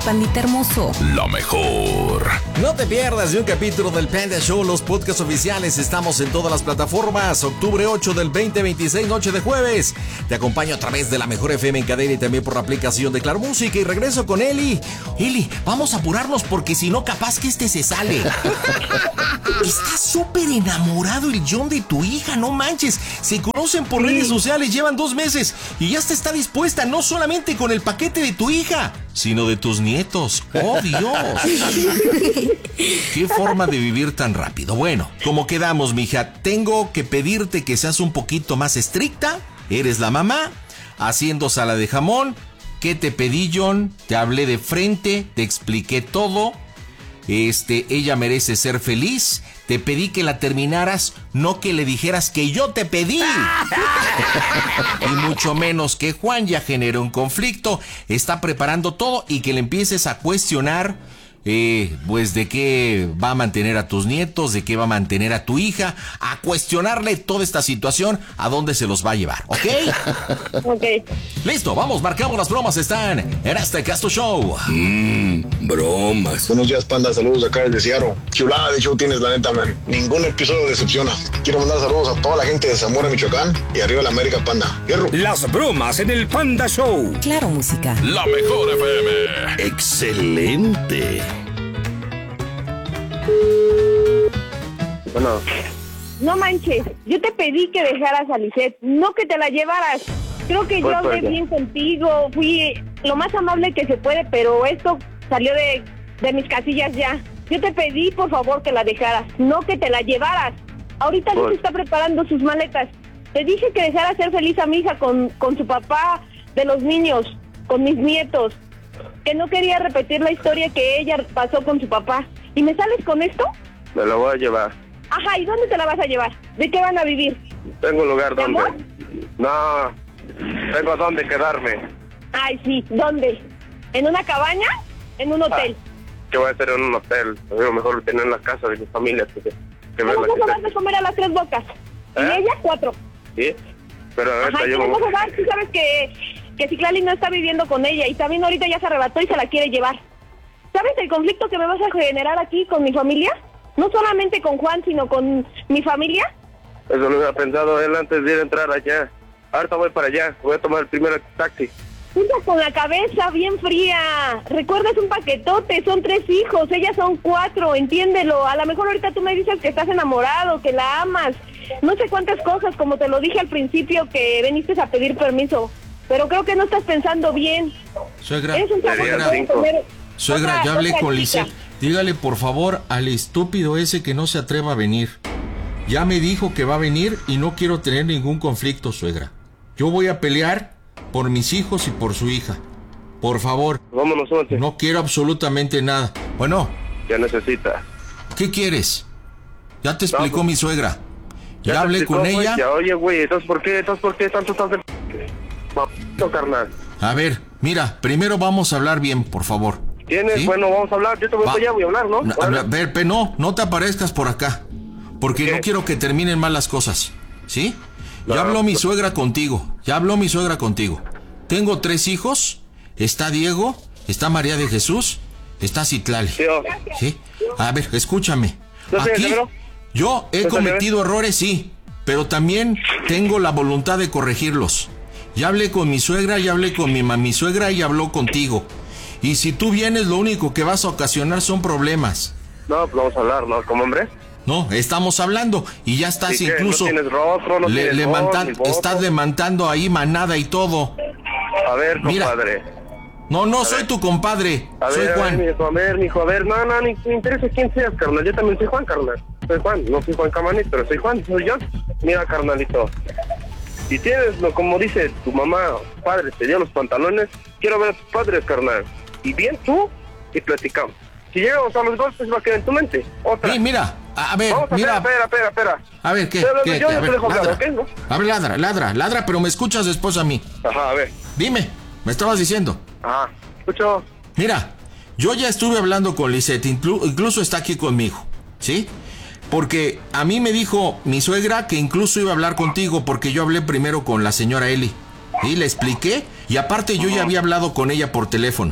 Pandita hermoso. La mejor. No te pierdas de un capítulo del Panda Show, los podcasts oficiales. Estamos en todas las plataformas. Octubre 8 del 2026, noche de jueves. Te acompaño a través de la mejor FM en cadena y también por la aplicación de Claro Música. Y regreso con Eli. Eli, vamos a apurarnos porque si no, capaz que se sale. Está súper enamorado el John de tu hija, no manches. Se conocen por redes sociales, llevan 2 meses y ya está dispuesta no solamente con el paquete de tu hija, sino de tus nietos. ¡Oh, Dios! ¡Qué forma de vivir tan rápido! Bueno, como quedamos, mija, tengo que pedirte que seas un poquito más estricta. Eres la mamá, haciendo sala de jamón. ¿Qué te pedí, John? Te hablé de frente, te expliqué todo. Ella merece ser feliz. Te pedí que la terminaras, no que le dijeras que yo te pedí. Y mucho menos que Juan ya generó un conflicto. Está preparando todo y que le empieces a cuestionar, pues de qué va a mantener a tus nietos, de qué va a mantener a tu hija, a cuestionarle toda esta situación, a dónde se los va a llevar, ¿ok? Ok. Listo, vamos, marcamos las bromas, están en este Casto Show. Bromas. Buenos días, Panda, saludos acá desde Seattle. Chulada de show tienes, la neta, man. Ningún episodio decepciona. Quiero mandar saludos a toda la gente de Zamora, Michoacán y arriba la América, Panda. Hierro. Las bromas en el Panda Show. Claro Música. La mejor FM. Excelente. Bueno, No manches, yo te pedí que dejaras a Lisette, no que te la llevaras. Creo que yo hablé bien contigo, fui lo más amable que se puede, pero esto salió de mis casillas ya. Yo te pedí, por favor, que la dejaras, no que te la llevaras. Ahorita Liz está preparando sus maletas. Te dije que dejara ser feliz a mi hija con su papá de los niños, con mis nietos. Que no quería repetir la historia que ella pasó con su papá. ¿Y me sales con esto? Me la voy a llevar. Ajá, ¿y dónde te la vas a llevar? ¿De qué van a vivir? Tengo un lugar ¿De donde... amor? No, tengo donde quedarme. Ay, sí, ¿dónde? ¿En una cabaña? ¿En un hotel? ¿Qué voy a hacer en un hotel? Lo mejor tener en la casa de mi familia. Que ¿Cómo vas a comer a las 3 bocas? ¿Y ella 4? Sí, pero Ajá, ahorita ¿y yo... cómo vas a dar? Tú sabes que Citlali no está viviendo con ella y también ahorita ya se arrebató y se la quiere llevar. ¿Sabes el conflicto que me vas a generar aquí con mi familia? No solamente con Juan, sino con mi familia. Eso lo había pensado él antes de ir a entrar allá. Ahorita voy para allá, voy a tomar el primer taxi. Junta con la cabeza bien fría. Recuerda, es un paquetote, son 3 hijos, ellas son 4, entiéndelo. A lo mejor ahorita tú me dices que estás enamorado, que la amas. No sé cuántas cosas, como te lo dije al principio, que viniste a pedir permiso. Pero creo que no estás pensando bien. Suegra, Eres un suegra, ya hablé con Lisette. Dígale por favor al estúpido ese que no se atreva a venir. Ya me dijo que va a venir y no quiero tener ningún conflicto, suegra. Yo voy a pelear por mis hijos y por su hija. Por favor. Vámonos, once. No quiero absolutamente nada. Bueno. Ya necesita. ¿Qué quieres? Ya te explicó No, mi suegra. Ya Ya hablé te explicó, con ella. Ya, oye, güey, ¿entonces por qué tanto estás de... No, carnal. A ver, mira, primero vamos a hablar bien, por favor. ¿Tienes? ¿Sí? Bueno, vamos a hablar. Yo te voy para allá, voy a hablar, ¿no? A ver, no te aparezcas por acá. Porque ¿Qué? no quiero que terminen mal las cosas. ¿Sí? No, Ya habló mi no. suegra contigo. Tengo 3 hijos. Está Diego, está María de Jesús, está Citlali. Tío. ¿Sí? A ver, escúchame. ¿No sé, Aquí, negro? yo he ¿No sé, cometido errores, sí. Pero también tengo la voluntad de corregirlos. Ya hablé con mi suegra, ya hablé con mi suegra y habló contigo. Y si tú vienes, lo único que vas a ocasionar son problemas. No, pues vamos a hablar, ¿no? ¿Como hombre? No, estamos hablando y ya estás ¿Y qué? incluso... ¿No tienes rostro, no tienes voz, ni voto? estás levantando ahí manada y todo. A ver, Mira. compadre. No soy tu compadre, soy Juan. Mijo, a ver, no, ni me interesa quién seas, carnal. Yo también soy Juan, carnal. Soy Juan, no soy Juan Camanit, pero soy Juan, soy yo. Mira, carnalito. Si tienes, como dice tu mamá, padre, te dio los pantalones, quiero ver a tus padres, carnal. Y bien tú, y platicamos. Si llegamos a los golpes, va a quedar en tu mente. Otra. Sí, mira, a ver, Vamos a mira. espera. A ver, ¿qué? Estoy hablando ¿Qué? yo, A no te ver, dejo hablar, ladra. ¿ok? ¿No? A ver, ladra, pero me escuchas después a mí. Ajá, a ver. Dime, me estabas diciendo. Ajá, escucho. Mira, yo ya estuve hablando con Lisette, incluso está aquí conmigo, ¿sí? Porque a mí me dijo mi suegra que incluso iba a hablar contigo porque yo hablé primero con la señora Eli. Y le expliqué, y aparte yo ya había hablado con ella por teléfono.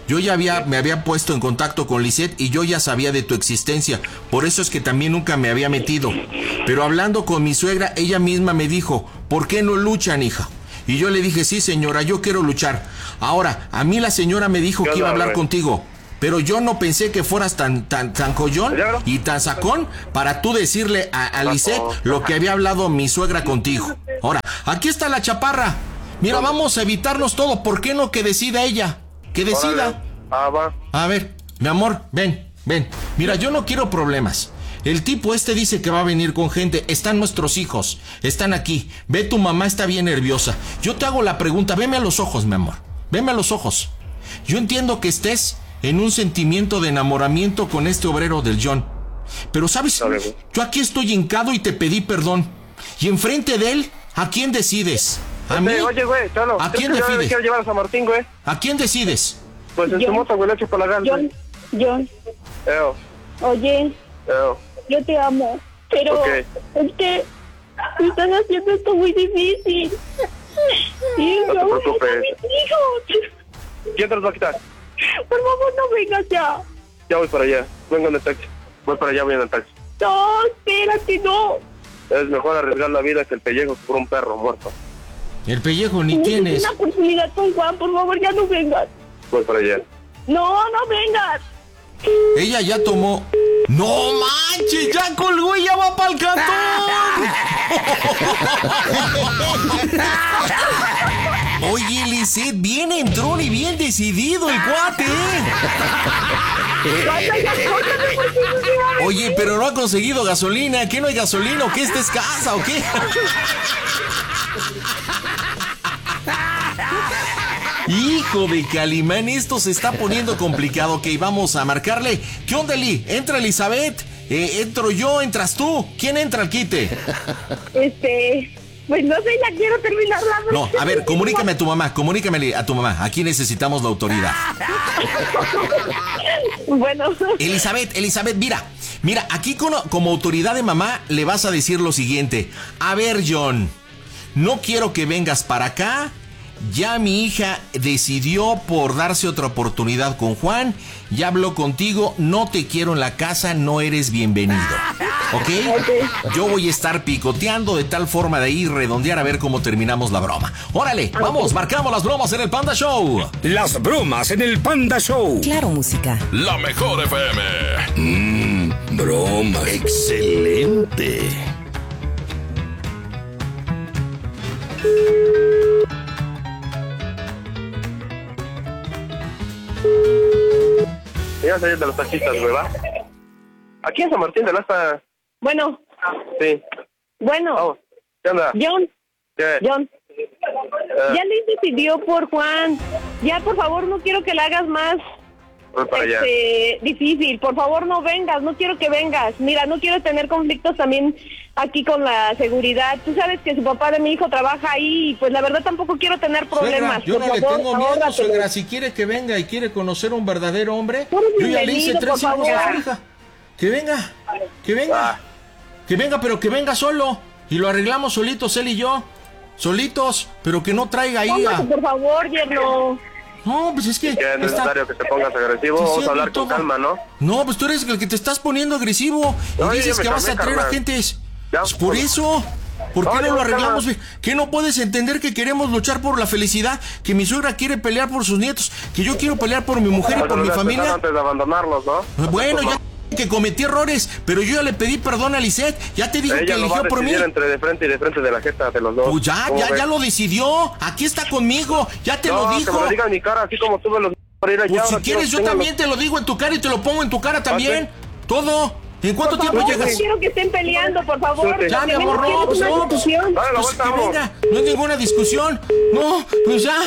Yo ya me había puesto en contacto con Lisette y yo ya sabía de tu existencia. Por eso es que también nunca me había metido. Pero hablando con mi suegra, ella misma me dijo, ¿por qué no luchan, hija? Y yo le dije, sí, señora, yo quiero luchar. Ahora, a mí la señora me dijo que iba a hablar contigo. Pero yo no pensé que fueras tan collón y tan sacón para tú decirle a Lisette lo que había hablado mi suegra contigo. Ahora, aquí está la chaparra. Mira, vamos a evitarnos todo. ¿Por qué no que decida ella? Que decida. Va. A ver, mi amor, ven. Mira, yo no quiero problemas. El tipo dice que va a venir con gente. Están nuestros hijos. Están aquí. Ve, tu mamá está bien nerviosa. Yo te hago la pregunta. Veme a los ojos, mi amor. Veme a los ojos. Yo entiendo que estés en un sentimiento de enamoramiento con este obrero del John. Pero, ¿sabes? Yo aquí estoy hincado y te pedí perdón. Y enfrente de él, ¿a quién decides? ¿A mí? Oye, güey, Cholo. ¿A quién decides? Quiero llevar a San Martín, güey. ¿A quién decides? Pues en tu moto, güey, le echo para la gana. John. Oye, yo te amo. Pero es que me están haciendo esto muy difícil. Y no te preocupes. Hijos. ¿Quién te los va a quitar? Por favor, no vengas ya. Ya voy para allá. Vengo en el taxi. Voy para allá, voy en el taxi. No, espérate, no. Es mejor arriesgar la vida que el pellejo por un perro muerto. El pellejo ni tienes. Una oportunidad con Juan, por favor, ya no vengas. Voy para allá. No vengas. Ella ya tomó... ¡No manches! ¡Ya colgó y ya va para el cantón! Oye, Lisette, bien entrón y bien decidido el cuate. Oye, pero no ha conseguido gasolina. ¿Qué no hay gasolina o qué? ¿Esta es casa o qué? Hijo de Calimán, esto se está poniendo complicado. Ok, vamos a marcarle. ¿Qué onda, Eli? ¿Entra Elizabeth? ¿Entro yo? ¿Entras tú? ¿Quién entra al quite? Pues no sé, ya quiero terminar la... No, a ver, comunícame a tu mamá. Comunícame a tu mamá. Aquí necesitamos la autoridad. Bueno. Elizabeth, mira, aquí como autoridad de mamá le vas a decir lo siguiente. A ver, John, no quiero que vengas para acá. Ya mi hija decidió por darse otra oportunidad con Juan. Ya habló contigo. No te quiero en la casa. No eres bienvenido. ¿Ok? Yo voy a estar picoteando de tal forma de ir redondear a ver cómo terminamos la broma. Órale, vamos, marcamos las bromas en el Panda Show. Las bromas en el Panda Show. Claro, música. La mejor FM. Bromas. Excelente. Ya salir de los taxistas, güey, ¿va? Aquí en San Martín de Lasta. Bueno. Sí. Bueno. Vamos. ¿Qué onda? John. Ya le decidió por Juan. Ya, por favor, no quiero que la hagas más voy para allá. Difícil. Por favor, no vengas. No quiero que vengas. Mira, no quiero tener conflictos también aquí con la seguridad. Tú sabes que su papá de mi hijo trabaja ahí y pues la verdad tampoco quiero tener problemas. Suegra, yo por no favor, le tengo miedo, ahórratelo. suegra. Si quiere que venga y quiere conocer a un verdadero hombre, Por yo ya le hice bienvenido, 3 por hijos a favor. su hija. Que venga, pero que venga solo. Y lo arreglamos solitos, él y yo. Solitos, pero que no traiga ahí a... Por favor, yerno. No, pues es que... Que es necesario que te pongas agresivo. Vamos a hablar con calma, ¿no? No, pues tú eres el que te estás poniendo agresivo. Y Oye, dices me que vas a calmé, traer a carnal. gentes. Ya, Pues por pues. eso... ¿Por qué Oye, no lo calma. arreglamos? ¿Qué no puedes entender que queremos luchar por la felicidad? Que mi suegra quiere pelear por sus nietos. Que yo quiero pelear por mi mujer y por mi familia. Antes de abandonarlos, ¿no? Bueno, ya que cometí errores, pero yo ya le pedí perdón a Lisette. Ya te dijo que Ella lo va a eligió por mí. decidir entre de frente y de frente de la jeta de los dos. Pues ya lo decidió. Aquí está conmigo. Ya te lo Que dijo. me lo diga en mi cara, así como tuve los para ir allá. Pues si ahora quieres, yo quiero- también te lo digo en tu cara y te lo pongo en tu cara también. Todo. ¿En cuánto Por tiempo favor, llegas? no quiero que estén peleando, por favor. Sí, Ya, mi amor, no, Tenemos pues que no, una pues, discusión. Dale la pues vuelta, que vamos. venga, no hay ninguna discusión. No, pues ya.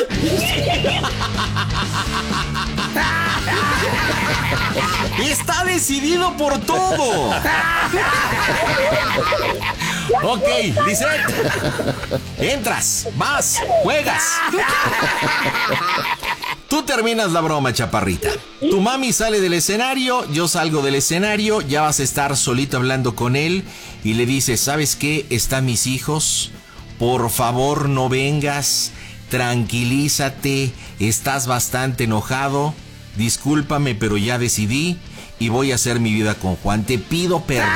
Está decidido por todo. Ok, Lisette. Entras, vas, juegas. Tú terminas la broma, chaparrita. Tu mami sale del escenario, yo salgo del escenario, ya vas a estar solito hablando con él y le dices, ¿sabes qué? Están mis hijos, por favor no vengas, tranquilízate, estás bastante enojado, discúlpame, pero ya decidí y voy a hacer mi vida con Juan. Te pido perdón.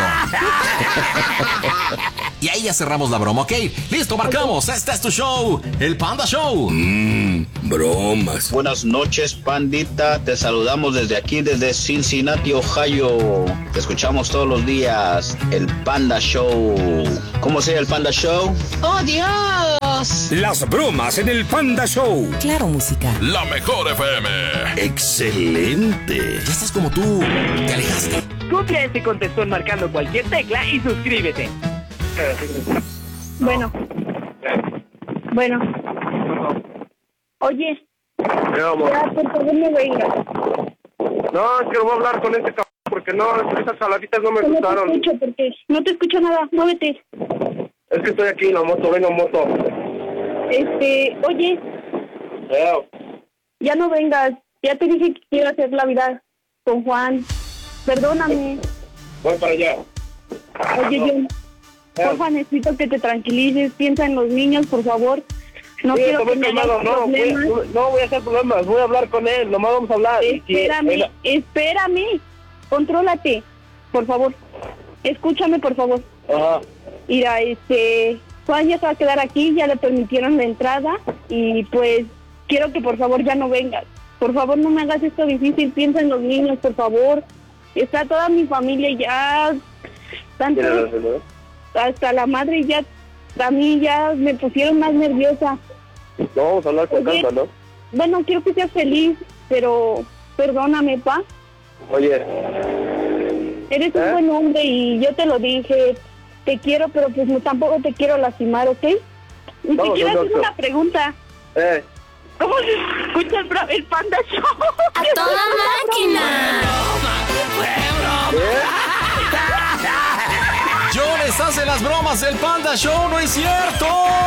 Y ahí ya cerramos la broma, ¿ok? Listo, marcamos. Este es tu show, el Panda Show. Bromas. Buenas noches, pandita. Te saludamos desde aquí, desde Cincinnati, Ohio. Te escuchamos todos los días. El Panda Show. ¿Cómo se llama el Panda Show? ¡Oh, Dios! Las bromas en el Panda Show. Claro, música. La mejor FM. Excelente. Ya estás como tú. Te alejaste. Copia este contestón marcando cualquier tecla y suscríbete. Bueno. Oye, Ya, amor. ya, por favor, no vengas. No, es que voy a hablar con este cabrón porque no, esas saladitas no me No te gustaron. escucho porque no te escucho nada. Muévete. Es que estoy aquí en la moto, vengo en moto. Oye, Ya. ya no vengas. Ya te dije que quiero hacer la vida con Juan. Perdóname. Voy para allá. Oye, John, porfa, necesito que te tranquilices. Piensa en los niños, por favor. No Sí, quiero estoy que me calmado, hagas no problemas. voy a hacer problemas, voy a hablar con él, nomás vamos a hablar. Espérame. Contrólate, por favor. Escúchame, por favor. Ajá. Mira, Juan ya se va a quedar aquí, ya le permitieron la entrada y pues quiero que por favor ya no vengas. Por favor, no me hagas esto difícil, piensa en los niños, por favor. Está toda mi familia ya, tanto, hasta la madre ya, a mí ya me pusieron más nerviosa. No, vamos a hablar con Oye, calma, ¿no? Bueno, quiero que seas feliz, pero perdóname, pa. Oye, Eres un buen hombre y yo te lo dije, te quiero, pero pues no, tampoco te quiero lastimar, ¿ok? Y te Vamos, quiero hacer doctor. una pregunta. ¿Cómo se escucha el Panda Show? ¡A toda máquina! John, estás en las bromas del Panda Show, ¿no es cierto?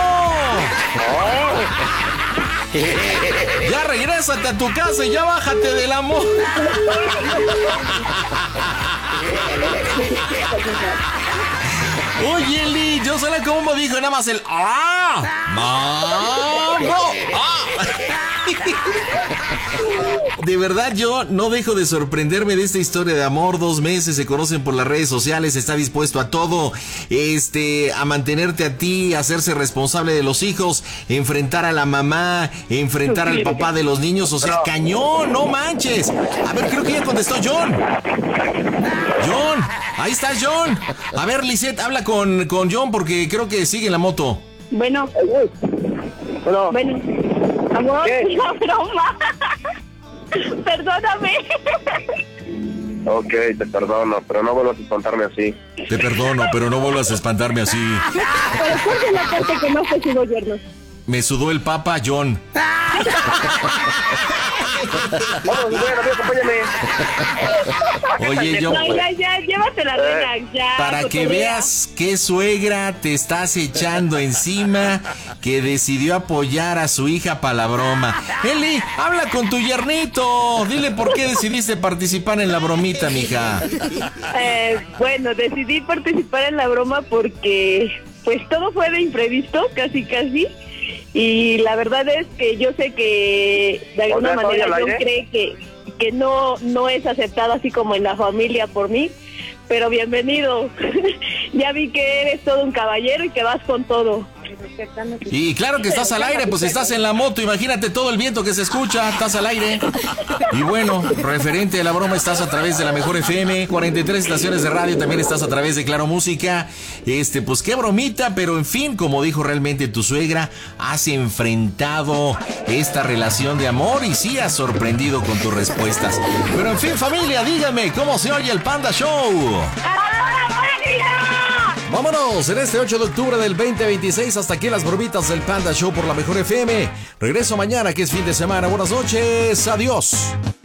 Ya regrésate a tu casa y ya bájate del amor. Oye, Lee, yo sé cómo dijo nada más el ¡Mambo! De verdad, yo no dejo de sorprenderme de esta historia de amor. 2 meses, se conocen por las redes sociales, está dispuesto a todo, a mantenerte a ti, a hacerse responsable de los hijos, enfrentar a la mamá, enfrentar al papá de los niños, o sea, cañón, no manches. A ver, creo que ya contestó John. John, ahí está John. A ver, Lisette, habla con John porque creo que sigue en la moto. Bueno, amor, ¿Qué? no, broma. Perdóname. ok, te perdono, pero no vuelvas a espantarme así. Te perdono, pero no vuelvas a espantarme así. Pero ¿cuál es la parte que no te sigo, yerno? Me sudó el papa, John. Vamos, acompáñame. Oye, John, No, ya, llévatela, relax, ya. para que veas qué suegra te estás echando encima, que decidió apoyar a su hija para la broma. Eli, habla con tu yernito. Dile por qué decidiste participar en la bromita, mija. Bueno, decidí participar en la broma porque pues todo fue de imprevisto, casi. Y la verdad es que yo sé que de alguna manera John cree que no es aceptado así como en la familia por mí, pero bienvenido. Ya vi que eres todo un caballero y que vas con todo. Y claro que estás al aire, pues estás en la moto, imagínate todo el viento que se escucha, estás al aire. Y bueno, referente a la broma, estás a través de la Mejor FM, 43 estaciones de radio, también estás a través de Claro Música. Pues qué bromita, pero en fin, como dijo realmente tu suegra, has enfrentado esta relación de amor y sí has sorprendido con tus respuestas. Pero en fin, familia, dígame, ¿cómo se oye el Panda Show? Vámonos, en este 8 de octubre del 2026, hasta aquí las bromitas del Panda Show por la Mejor FM. Regreso mañana, que es fin de semana. Buenas noches, adiós.